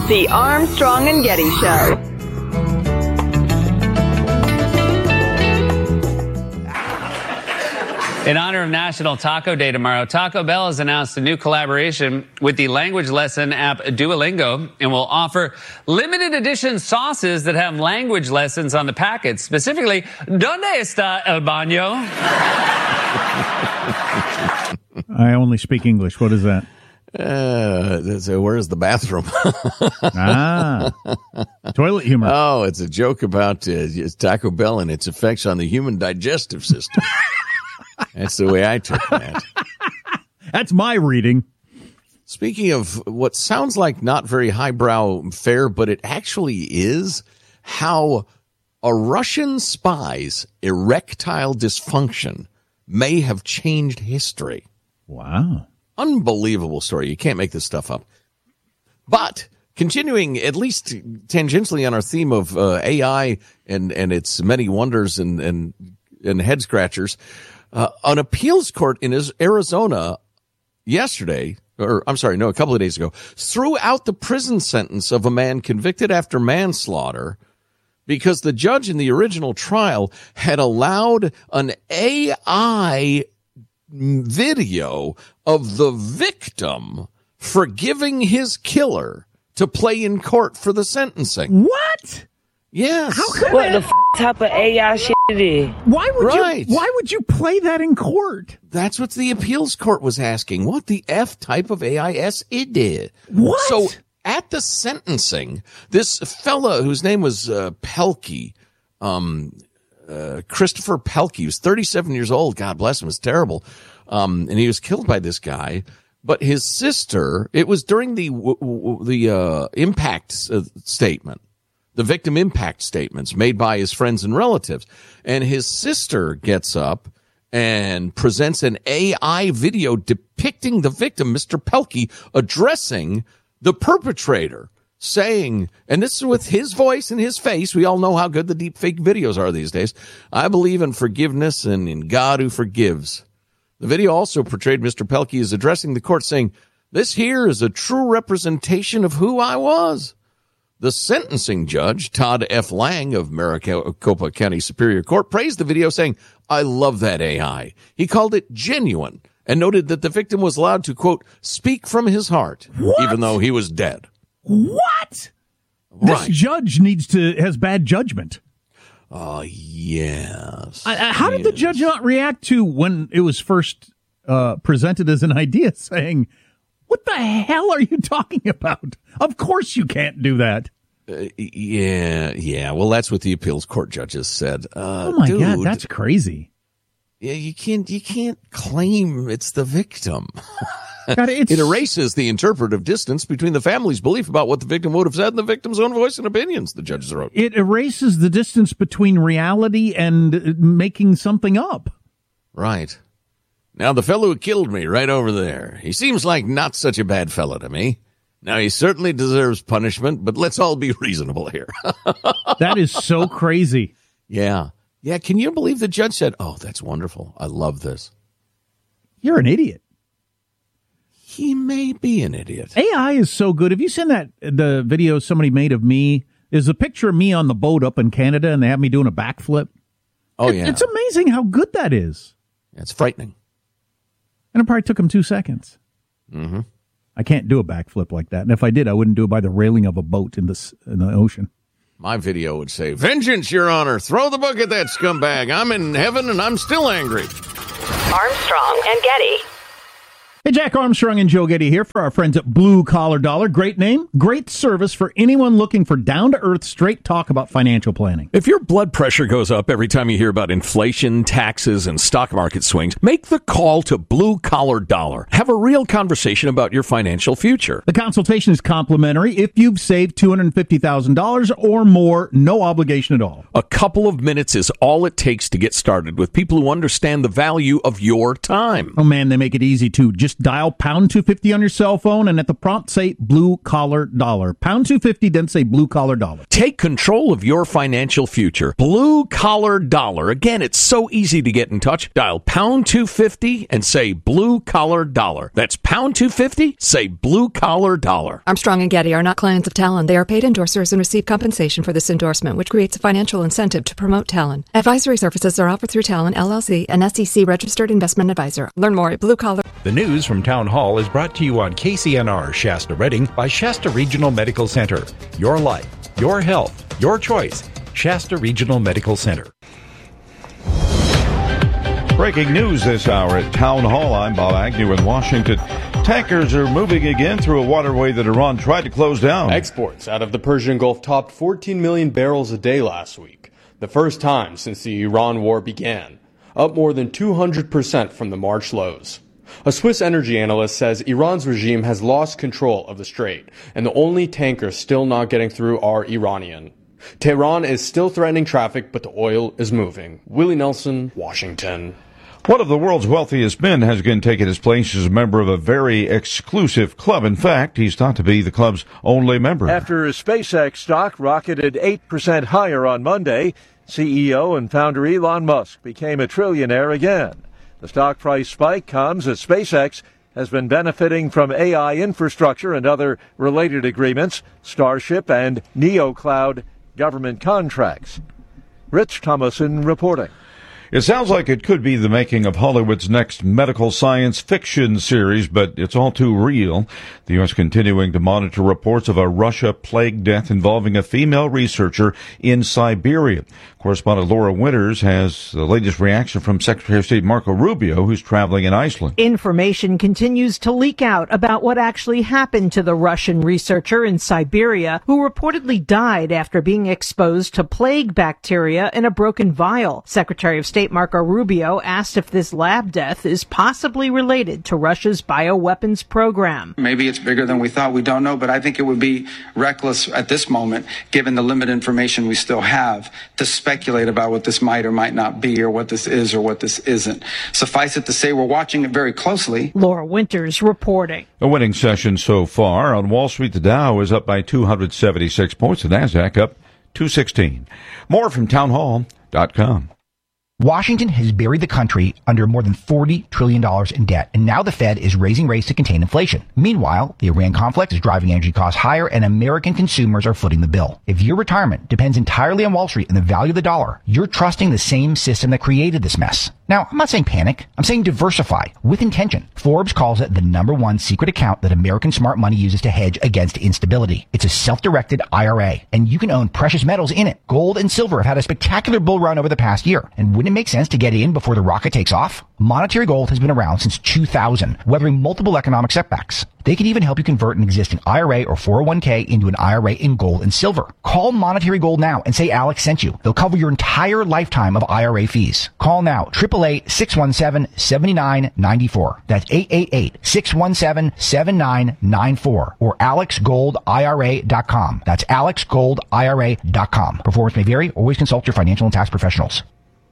The Armstrong and Getty Show. In honor of National Taco Day tomorrow, Taco Bell has announced a new collaboration with the language lesson app Duolingo and will offer limited edition sauces that have language lessons on the packets. Specifically, ¿Dónde está el baño? I only speak English. What is that? Where's the bathroom? Toilet humor. Oh, it's a joke about Taco Bell and its effects on the human digestive system. That's the way I took that. That's my reading. Speaking of what sounds like not very highbrow fare, but it actually is, how a Russian spy's erectile dysfunction may have changed history. Wow. Unbelievable story. You can't make this stuff up. But continuing at least tangentially on our theme of AI and its many wonders and head scratchers, an appeals court in Arizona a couple of days ago, threw out the prison sentence of a man convicted after manslaughter because the judge in the original trial had allowed an AI video of the victim forgiving his killer to play in court for the sentencing. What? Yes. How come what the type of AI shit it is? Why would you play that in court? That's what the appeals court was asking. What the F type of AIS it did? What? So at the sentencing, this fella whose name was Pelkey, Christopher Pelkey, he was 37 years old. God bless him. It's terrible. And he was killed by this guy. But his sister, it was during the impact statement. The victim impact statements made by his friends and relatives. And his sister gets up and presents an AI video depicting the victim, Mr. Pelkey, addressing the perpetrator, saying, and this is with his voice and his face. We all know how good the deep fake videos are these days. I believe in forgiveness and in God who forgives. The video also portrayed Mr. Pelkey as addressing the court, saying, this here is a true representation of who I was. The sentencing judge, Todd F. Lang of Maricopa County Superior Court, praised the video, saying, I love that AI. He called it genuine and noted that the victim was allowed to, quote, speak from his heart, even though he was dead. What? Right. This judge has bad judgment. Oh, yes. How did the judge not react to when it was first presented as an idea, saying, what the hell are you talking about? Of course you can't do that. Yeah. Well, that's what the appeals court judges said. Oh my God, that's crazy. Yeah, you can't claim it's the victim. God, it erases the interpretive distance between the family's belief about what the victim would have said and the victim's own voice and opinions, the judges wrote. It erases the distance between reality and making something up. Right. Now, the fellow who killed me right over there, he seems like not such a bad fellow to me. Now, he certainly deserves punishment, but let's all be reasonable here. That is so crazy. Yeah. Yeah, can you believe the judge said, oh, that's wonderful. I love this. You're an idiot. He may be an idiot. AI is so good. Have you seen the video somebody made of me? There's a picture of me on the boat up in Canada, and they have me doing a backflip. Oh, yeah. It's amazing how good that is. It's frightening. And it probably took him 2 seconds. Mm-hmm. I can't do a backflip like that. And if I did, I wouldn't do it by the railing of a boat in the ocean. My video would say, vengeance, Your Honor. Throw the book at that scumbag. I'm in heaven and I'm still angry. Armstrong and Getty. Hey, Jack Armstrong and Joe Getty here for our friends at Blue Collar Dollar. Great name, great service for anyone looking for down-to-earth, straight talk about financial planning. If your blood pressure goes up every time you hear about inflation, taxes, and stock market swings, make the call to Blue Collar Dollar. Have a real conversation about your financial future. The consultation is complimentary if you've saved $250,000 or more, no obligation at all. A couple of minutes is all it takes to get started with people who understand the value of your time. Oh, man, they make it easy, too. Just Just dial pound 250 on your cell phone, and at the prompt say blue collar dollar. Pound 250, then say blue collar dollar. Take control of your financial future. Blue Collar Dollar. Again, it's so easy to get in touch. Dial pound 250 and say blue collar dollar. That's pound 250, say blue collar dollar. Armstrong and Getty are not clients of Talon. They are paid endorsers and receive compensation for this endorsement, which creates a financial incentive to promote Talon. Advisory services are offered through Talon, LLC, an SEC registered investment advisor. Learn more at Blue Collar. The news from Town Hall is brought to you on KCNR Shasta Redding by Shasta Regional Medical Center. Your life, your health, your choice. Shasta Regional Medical Center. Breaking news this hour at Town Hall. I'm Bob Agnew in Washington. Tankers are moving again through a waterway that Iran tried to close down. Exports out of the Persian Gulf topped 14 million barrels a day last week, the first time since the Iran war began, up more than 200% from the March lows. A Swiss energy analyst says Iran's regime has lost control of the strait, and the only tankers still not getting through are Iranian. Tehran is still threatening traffic, but the oil is moving. Willie Nelson, Washington. One of the world's wealthiest men has again taken his place as a member of a very exclusive club. In fact, he's thought to be the club's only member. After SpaceX stock rocketed 8% higher on Monday, CEO and founder Elon Musk became a trillionaire again. The stock price spike comes as SpaceX has been benefiting from AI infrastructure and other related agreements, Starship and NeoCloud government contracts. Rich Thomason reporting. It sounds like it could be the making of Hollywood's next medical science fiction series, but it's all too real. The U.S. continuing to monitor reports of a Russia plague death involving a female researcher in Siberia. Correspondent Laura Winters has the latest reaction from Secretary of State Marco Rubio, who's traveling in Iceland. Information continues to leak out about what actually happened to the Russian researcher in Siberia, who reportedly died after being exposed to plague bacteria in a broken vial. Secretary of State Marco Rubio asked if this lab death is possibly related to Russia's bioweapons program. Maybe it's bigger than we thought. We don't know, but I think it would be reckless at this moment, given the limited information we still have, to speculate about what this might or might not be, or what this is or what this isn't. Suffice it to say, we're watching it very closely. Laura Winters reporting. A winning session so far. On Wall Street, the Dow is up by 276 points. The Nasdaq up 216. More from townhall.com. Washington has buried the country under more than $40 trillion in debt, and now the Fed is raising rates to contain inflation. Meanwhile, the Iran conflict is driving energy costs higher, and American consumers are footing the bill. If your retirement depends entirely on Wall Street and the value of the dollar, you're trusting the same system that created this mess. Now, I'm not saying panic. I'm saying diversify with intention. Forbes calls it the #1 secret account that American smart money uses to hedge against instability. It's a self-directed IRA, and you can own precious metals in it. Gold and silver have had a spectacular bull run over the past year, and wouldn't it make sense to get in before the rocket takes off? Monetary Gold has been around since 2000, weathering multiple economic setbacks. They can even help you convert an existing IRA or 401k into an IRA in gold and silver. Call Monetary Gold now and say Alex sent you. They'll cover your entire lifetime of IRA fees. Call now, 888-617-7994. That's 888-617-7994 or AlexGoldIRA.com. That's AlexGoldIRA.com. Performance may vary. Always consult your financial and tax professionals.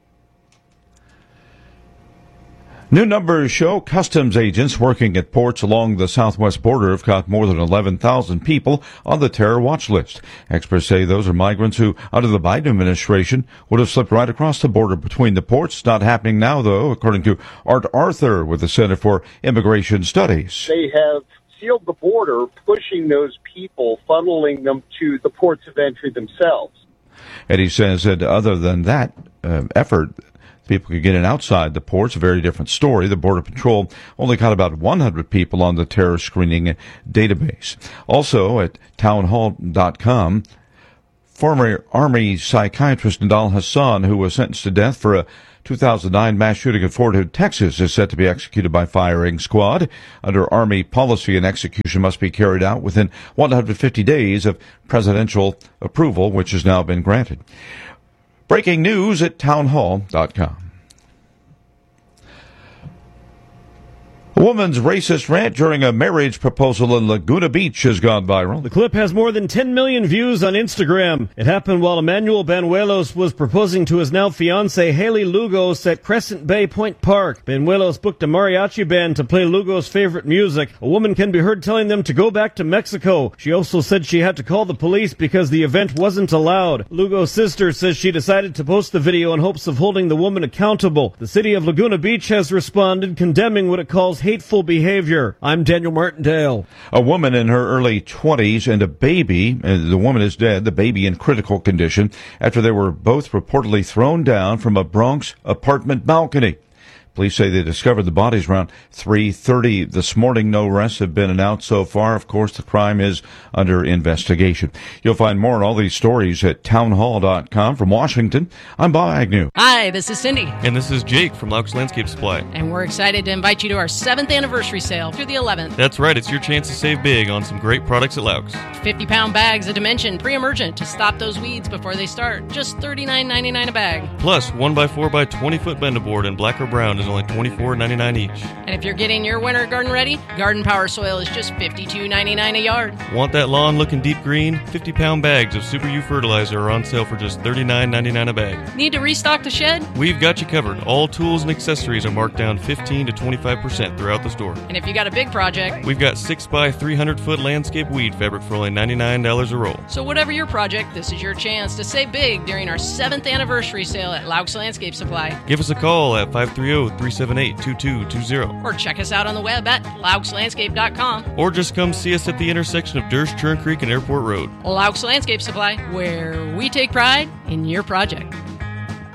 New numbers show customs agents working at ports along the southwest border have caught more than 11,000 people on the terror watch list. Experts say those are migrants who, under the Biden administration, would have slipped right across the border between the ports. Not happening now, though, according to Art Arthur with the Center for Immigration Studies. They have sealed the border, pushing those people, funneling them to the ports of entry themselves. And he says that other than that effort, people could get in outside the ports. A very different story. The Border Patrol only caught about 100 people on the terror screening database. Also at townhall.com, former Army psychiatrist Nidal Hassan, who was sentenced to death for a 2009 mass shooting in Fort Hood, Texas, is set to be executed by firing squad. Under Army policy, an execution must be carried out within 150 days of presidential approval, which has now been granted. Breaking news at townhall.com. A woman's racist rant during a marriage proposal in Laguna Beach has gone viral. The clip has more than 10 million views on Instagram. It happened while Emmanuel Banuelos was proposing to his now fiancée Haley Lugos at Crescent Bay Point Park. Banuelos booked a mariachi band to play Lugos' favorite music. A woman can be heard telling them to go back to Mexico. She also said she had to call the police because the event wasn't allowed. Lugos' sister says she decided to post the video in hopes of holding the woman accountable. The city of Laguna Beach has responded, condemning what it calls hateful behavior. I'm Daniel Martindale. A woman in her early 20s and a baby, the woman is dead, the baby in critical condition, after they were both reportedly thrown down from a Bronx apartment balcony. Police say they discovered the bodies around 3:30 this morning. No arrests have been announced so far. Of course, the crime is under investigation. You'll find more on all these stories at townhall.com. From Washington, I'm Bob Agnew. Hi, this is Cindy. And this is Jake from Laux Landscape Supply. And we're excited to invite you to our 7th anniversary sale through the 11th. That's right. It's your chance to save big on some great products at Laux. 50-pound bags of Dimension pre-emergent to stop those weeds before they start. Just $39.99 a bag. Plus, 1x4 x 20-foot bend-a-board in black or brown is only $24.99 each. And if you're getting your winter garden ready, Garden Power soil is just $52.99 a yard. Want that lawn looking deep green? 50-pound bags of Super U fertilizer are on sale for just $39.99 a bag. Need to restock the shed? We've got you covered. All tools and accessories are marked down 15 to 25% throughout the store. And if you got a big project, we've got 6x 300-foot landscape weed fabric for only $99 a roll. So whatever your project, this is your chance to save big during our 7th anniversary sale at Laux Landscape Supply. Give us a call at 530-378-2220. Or check us out on the web at lauxlandscape.com. Or just come see us at the intersection of Dersh, Churn Creek, and Airport Road. Laux Landscape Supply, where we take pride in your project.